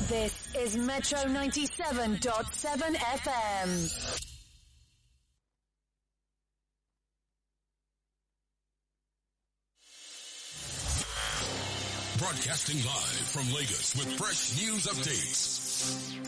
This is Metro 97.7 FM. Broadcasting live from Lagos with fresh news updates.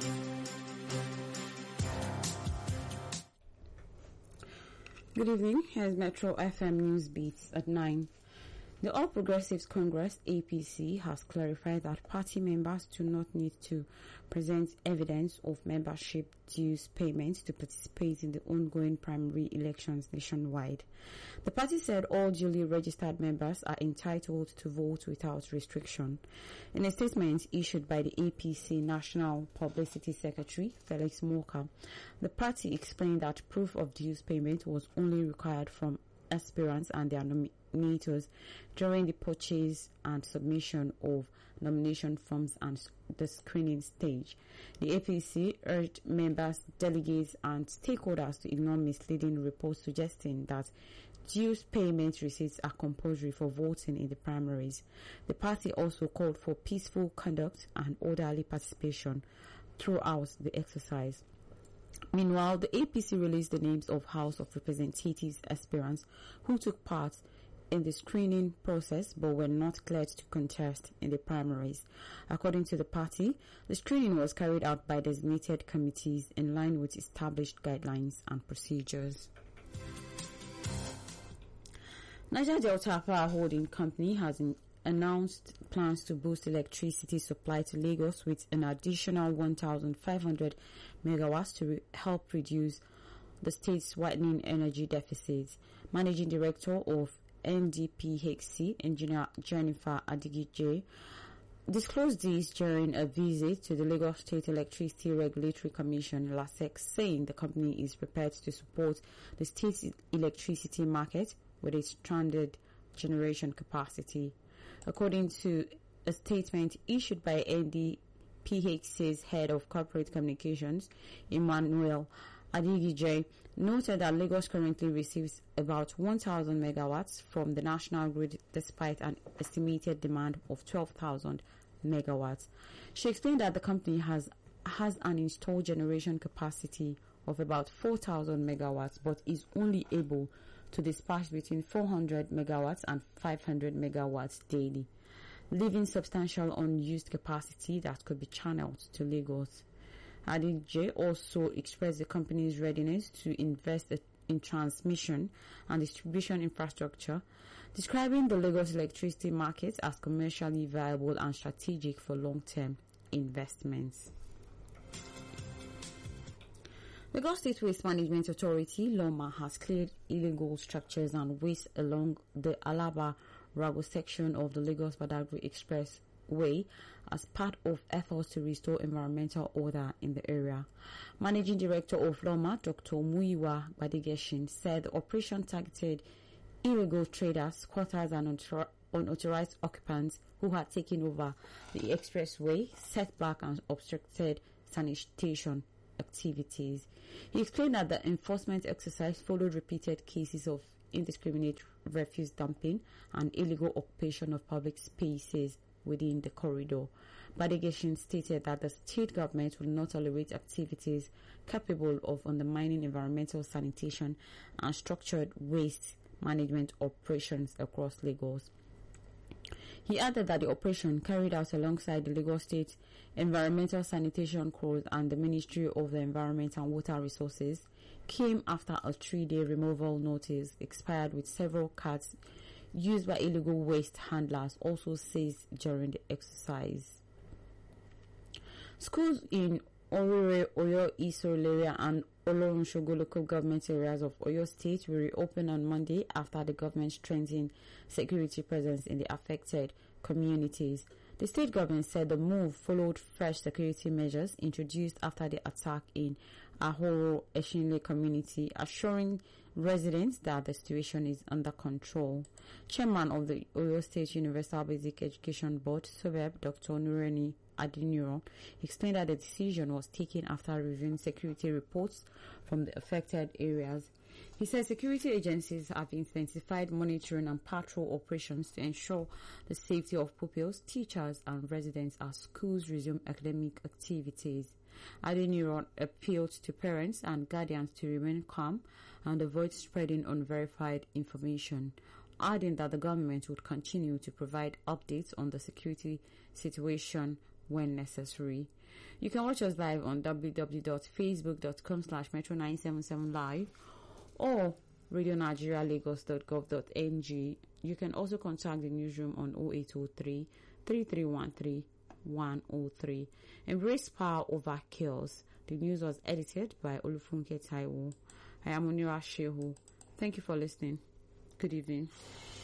Good evening. Here's Metro FM News Beats at 9. The All Progressives Congress, APC, has clarified that party members do not need to present evidence of membership dues payments to participate in the ongoing primary elections nationwide. The party said all duly registered members are entitled to vote without restriction. In a statement issued by the APC National Publicity Secretary, Felix Moka, the party explained that proof of dues payment was only required from aspirants and their nominators during the purchase and submission of nomination forms and the screening stage. The APC urged members, delegates and stakeholders to ignore misleading reports suggesting that dues payment receipts are compulsory for voting in the primaries. The party also called for peaceful conduct and orderly participation throughout the exercise. Meanwhile, the APC released the names of House of Representatives aspirants who took part in the screening process but were not cleared to contest in the primaries. According to the party, the screening was carried out by designated committees in line with established guidelines and procedures. Niger Delta Power Holding Company has announced plans to boost electricity supply to Lagos with an additional 1,500 megawatts to help reduce the state's widening energy deficit. Managing Director of NDPHC, Engineer Jennifer Adigije, disclosed this during a visit to the Lagos State Electricity Regulatory Commission, LASEC, saying the company is prepared to support the state's electricity market with its stranded generation capacity. According to a statement issued by NDPHC's head of corporate communications, Emmanuel Adigije, noted that Lagos currently receives about 1,000 megawatts from the national grid despite an estimated demand of 12,000 megawatts. She explained that the company has an installed generation capacity of about 4,000 megawatts but is only able to dispatch between 400 megawatts and 500 megawatts daily, leaving substantial unused capacity that could be channeled to Lagos. Adigije also expressed the company's readiness to invest in transmission and distribution infrastructure, describing the Lagos electricity market as commercially viable and strategic for long-term investments. The Lagos State Waste Management Authority, LOMA, has cleared illegal structures and waste along the Alaba-Rago section of the Lagos-Badagry Expressway as part of efforts to restore environmental order in the area. Managing Director of LOMA, Dr. Muyiwa Badigeshin, said the operation targeted illegal traders, squatters and unauthorized occupants who had taken over the expressway, set back and obstructed sanitation activities. He explained that the enforcement exercise followed repeated cases of indiscriminate refuse dumping and illegal occupation of public spaces within the corridor. Badigeshin stated that the state government will not tolerate activities capable of undermining environmental sanitation and structured waste management operations across Lagos. He added that the operation, carried out alongside the Lagos State Environmental Sanitation Corps and the Ministry of the Environment and Water Resources, came after a 3-day removal notice expired with several cards used by illegal waste handlers also seized during the exercise. Schools in Orire, Oyo East area and Olorunshogo local government areas of Oyo State will reopen on Monday after the government strengthened security presence in the affected communities. The state government said the move followed fresh security measures introduced after the attack in Ahoro Eshinle community, assuring residents that the situation is under control. Chairman of the Oyo State Universal Basic Education Board, SUBEB, Dr. Nureni Adeniran, explained that the decision was taken after reviewing security reports from the affected areas. He said security agencies have intensified monitoring and patrol operations to ensure the safety of pupils, teachers, and residents as schools resume academic activities. Adeniran appealed to parents and guardians to remain calm and avoid spreading unverified information, adding that the government would continue to provide updates on the security situation when necessary. You can watch us live on www.facebook.com/metro977live or radionigerialagos.gov.ng. You can also contact the newsroom on 0803 3313 103. Embrace power over chaos. The news was edited by Olufunke Taiwo. I am Munira Shehu. Thank you for listening. Good evening.